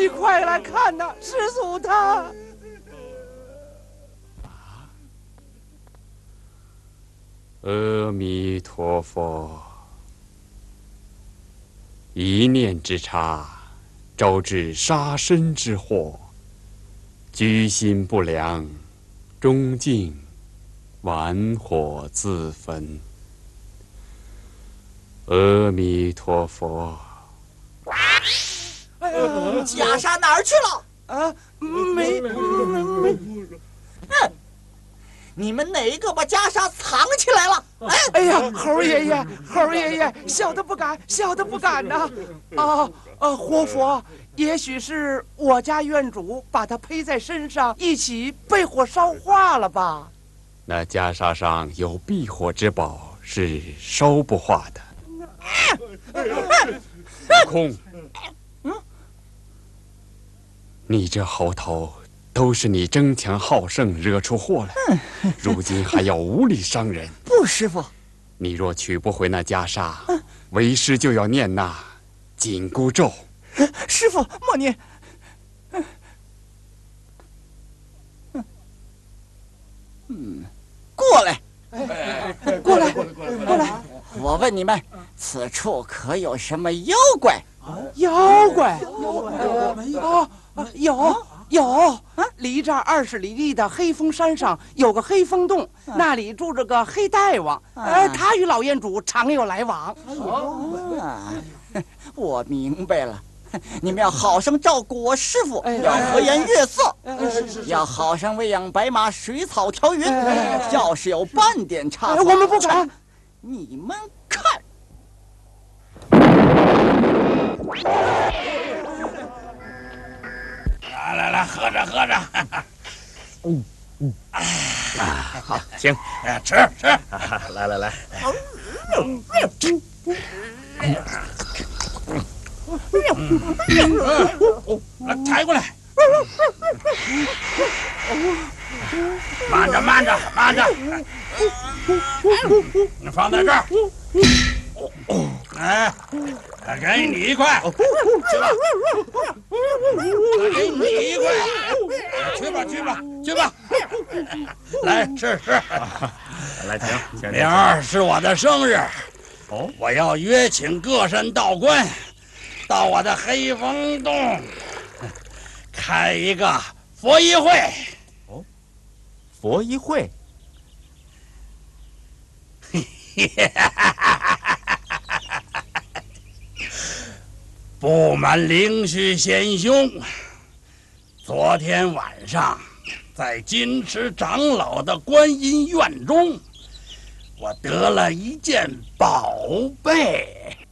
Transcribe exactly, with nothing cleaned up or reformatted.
你快来看呐，师祖他。 阿弥陀佛。一念之差，招致杀身之祸；居心不良，终竟玩火自焚。阿弥陀佛。 哎呀， 袈裟哪儿去了？ 啊，没没没。 嗯，你们哪个把袈裟藏起来了？ 哎哎呀，猴爷爷，猴爷爷，小的不敢，小的不敢呐！啊啊，活佛，也许是我家院主把它披在身上，一起被火烧化了吧？ 那袈裟上有避火之宝，是烧不化的。悟空，你这猴头都是你争强好胜惹出祸来，如今还要无理伤人。 不，师傅， 你若取不回那袈裟，为师就要念那紧箍咒。 师傅莫念。嗯，过来， 过来，过来。 我问你们，此处可有什么妖怪？ 妖怪？啊啊，有有。离这儿二十里地的黑风山上有个黑风洞，那里住着个黑大王，呃，他与老院主常有来往。 啊，我明白了。你们要好生照顾我师傅，要和颜悦色，要好生喂养白马，水草调匀。要是有半点差错， 我们不敢。 你们看， 来来来，喝着喝着。 嗯嗯啊，好，请， 哎，吃吃。 来来来。 来，抬过来。慢着，慢着，慢着。你放在这儿。哎，给你一块，去吧。给你一块，去吧，去吧，去吧。来，吃吃。 来，请。 明儿是我的生日，哦，我要约请各山道观到我的黑风洞开一个佛衣会。 哦，佛衣会。 不瞒灵虚贤兄，昨天晚上在金池长老的观音院中，我得了一件宝贝。